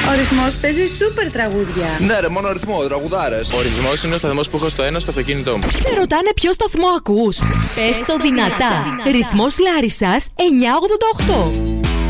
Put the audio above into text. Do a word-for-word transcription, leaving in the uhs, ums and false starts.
Ο ρυθμός παίζει σούπερ τραγούδια. Ναι, ρε, μόνο ρυθμό, τραγουδάρες. Ο ρυθμός είναι ο σταθμός που έχω στο ένα στο αυτοκίνητό μου. Σε ρωτάνε ποιο σταθμό ακούς? Πες το δυνατά. Ρυθμός Λάρισσας εννιακόσια ογδόντα οκτώ.